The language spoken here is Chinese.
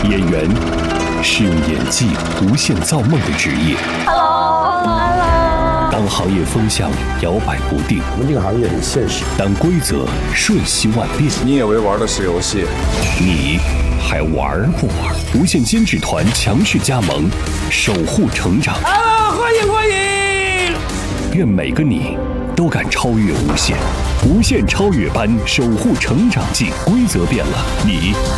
演员是用演技无限造梦的职业。当行业风向摇摆不定， 我们这个行业很现实， 当规则瞬息万变， 你以为玩的是游戏， 你还玩不玩？无限监制团强势加盟，守护成长。 欢迎欢迎！ 愿每个你都敢超越无限，无限超越班守护成长记，规则变了，你